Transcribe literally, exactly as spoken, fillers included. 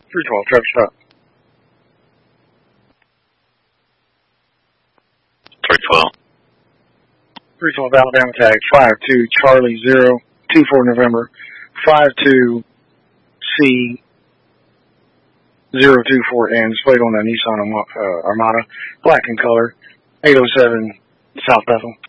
three twelve, traffic stop. three twelve. three twelve, Alabama tag, five two, Charlie zero, two four November, five two, C, zero two four N, displayed on the Nissan uh, Armada, black in color, eight oh seven, South Bethel.